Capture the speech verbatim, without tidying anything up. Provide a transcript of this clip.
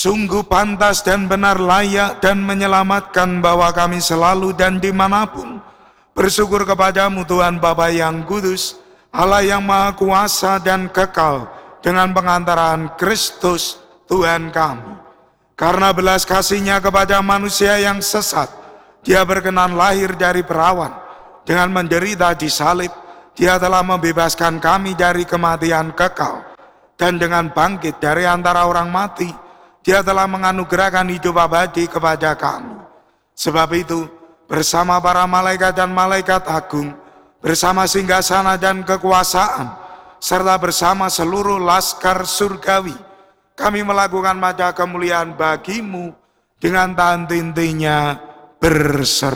sungguh pantas dan benar, layak dan menyelamatkan bahwa kami selalu dan dimanapun bersyukur kepadamu Tuhan Bapa yang kudus, Allah yang maha kuasa dan kekal, dengan pengantaran Kristus Tuhan kami. Karena belas kasih-Nya kepada manusia yang sesat, Dia berkenan lahir dari perawan. Dengan menderita di salib, Dia telah membebaskan kami dari kematian kekal. Dan dengan bangkit dari antara orang mati, Dia telah menganugerahkan hidup abadi kepada kami. Sebab itu, bersama para malaikat dan malaikat agung, bersama singgasana dan kekuasaan, serta bersama seluruh laskar surgawi, kami melakukan maja kemuliaan bagi-Mu dengan tahan tintinya berseru.